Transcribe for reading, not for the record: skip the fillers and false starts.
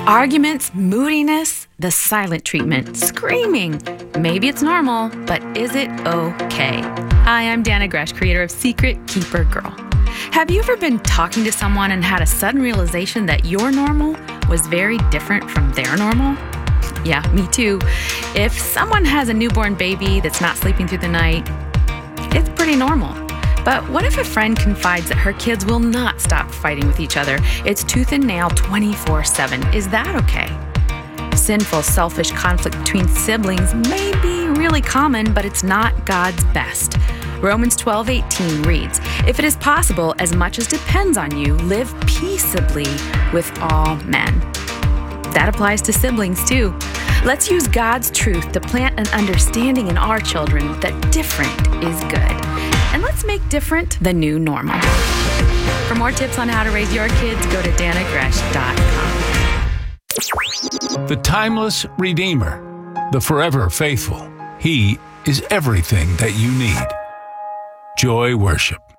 Arguments, moodiness, the silent treatment, screaming. Maybe it's normal, but is it okay? Hi, I'm Dana Gresh, creator of Secret Keeper Girl. Have you ever been talking to someone and had a sudden realization that your normal was very different from their normal? Yeah, me too. If someone has a newborn baby that's not sleeping through the night, it's pretty normal. But what if a friend confides that her kids will not stop fighting with each other? It's tooth and nail 24/7. Is that okay? Sinful, selfish conflict between siblings may be really common, but it's not God's best. Romans 12:18 reads, "If it is possible, as much as depends on you, live peaceably with all men." That applies to siblings too. Let's use God's truth to plant an understanding in our children that different is good. And let's make different the new normal. For more tips on how to raise your kids, go to danagresh.com. The timeless Redeemer, the forever faithful. He is everything that you need. Joy Worship.